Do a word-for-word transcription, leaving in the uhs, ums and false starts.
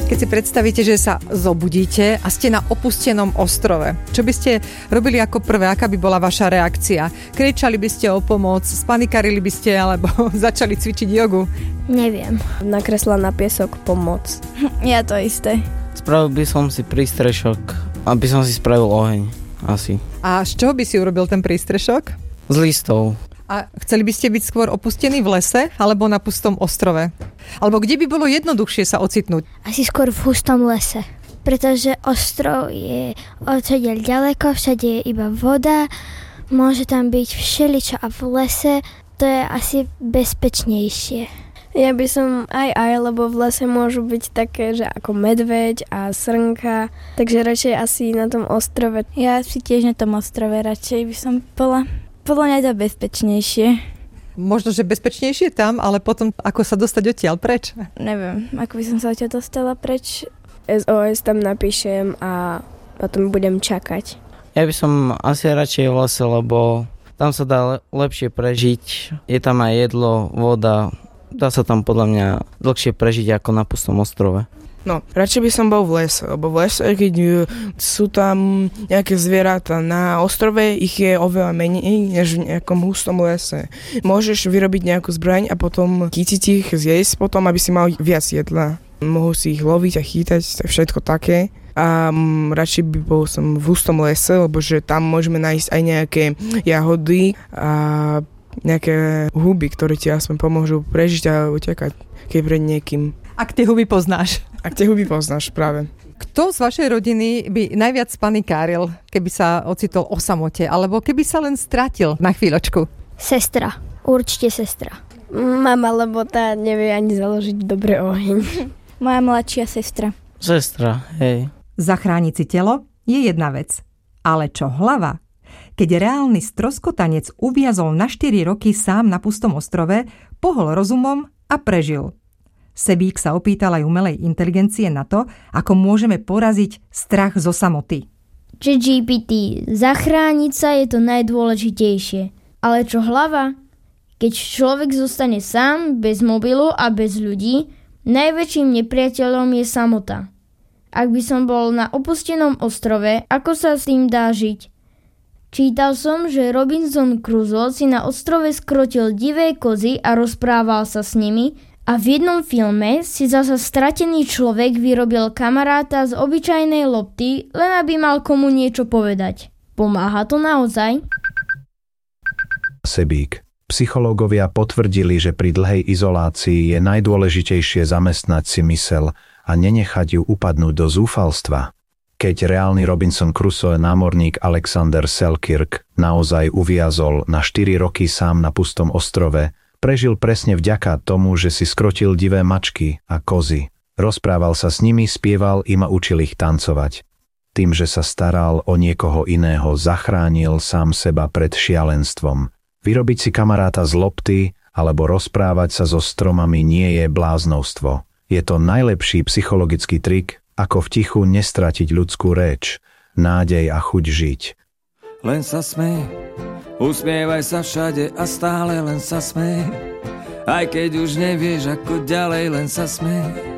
Keď si predstavíte, že sa zobudíte a ste na opustenom ostrove, čo by ste robili ako prvé? Aká by bola vaša reakcia? Kričali by ste o pomoc, spanikarili by ste alebo začali cvičiť jogu? Neviem. Nakresla na piesok pomoc. Ja to isté. Spravil by som si prístrešok, aby som si spravil oheň, asi. A z čoho by si urobil ten prístrešok? Z listov. A chceli by ste byť skôr opustení v lese alebo na pustom ostrove? Alebo kde by bolo jednoduchšie sa ocitnúť? Asi skôr v hustom lese. Pretože ostrov je odtiaľ ďaleko, všade je iba voda, môže tam byť všeličo a v lese to je asi bezpečnejšie. Ja by som aj aj, lebo v lese môžu byť také, že ako medveď a srnka, takže radšej asi na tom ostrove. Ja si tiež na tom ostrove radšej by som bola. Podľa mňa je to bezpečnejšie. Možno, že bezpečnejšie tam, ale potom ako sa dostať odtiaľ preč? Neviem, ako by som sa odtiaľ dostala preč. es ó es tam napíšem a potom budem čakať. Ja by som asi radšej v lese, lebo tam sa dá le- lepšie prežiť. Je tam aj jedlo, voda. Dá sa tam podľa mňa dlhšie prežiť ako na pustom ostrove. No, radšej by som bol v lese, lebo v lese, keď sú tam nejaké zvieratá na ostrove, ich je oveľa menej, než v nejakom hustom lese. Môžeš vyrobiť nejakú zbraň a potom chytiť ich, zjesť potom, aby si mal viac jedla. Mohol si ich loviť a chytať, všetko také. A um, radšej by bol som v hustom lese, lebo že tam môžeme nájsť aj nejaké jahody a nejaké huby, ktoré ti aspoň pomôžu prežiť a utekať, keď pred niekým. Ak tie huby poznáš. Ak tie huby poznáš, práve. Kto z vašej rodiny by najviac panikáril, keby sa ocitol o samote, alebo keby sa len stratil na chvíľočku? Sestra. Určite sestra. Mama, lebo tá nevie ani založiť dobre oheň. Moja mladšia sestra. Sestra, hej. Zachrániť si telo je jedna vec. Ale čo hlava? Keď reálny stroskotanec uviazol na štyri roky sám na pustom ostrove, pohol rozumom a prežil. Sebík sa opýtal aj umelej inteligencie na to, ako môžeme poraziť strach zo samoty. gé pé té, zachrániť sa je to najdôležitejšie. Ale čo hlava? Keď človek zostane sám, bez mobilu a bez ľudí, najväčším nepriateľom je samota. Ak by som bol na opustenom ostrove, ako sa s tým dá žiť? Čítal som, že Robinson Crusoe si na ostrove skrotil divé kozy a rozprával sa s nimi, a v jednom filme si zasa stratený človek vyrobil kamaráta z obyčajnej lopty, len aby mal komu niečo povedať. Pomáha to naozaj? Sebík. Psychológovia potvrdili, že pri dlhej izolácii je najdôležitejšie zamestnať si mysel a nenechať ju upadnúť do zúfalstva. Keď reálny Robinson Crusoe námorník Alexander Selkirk naozaj uviazol na štyri roky sám na pustom ostrove, prežil presne vďaka tomu, že si skrotil divé mačky a kozy. Rozprával sa s nimi, spieval im a učil ich tancovať. Tým, že sa staral o niekoho iného, zachránil sám seba pred šialenstvom. Vyrobiť si kamaráta z lopty alebo rozprávať sa so stromami nie je bláznovstvo. Je to najlepší psychologický trik, ako v tichu nestratiť ľudskú réč, nádej a chuť žiť. Len sa smej, usmievaj sa všade a stále len sa smej. Aj keď už nevieš ako ďalej, len sa smej.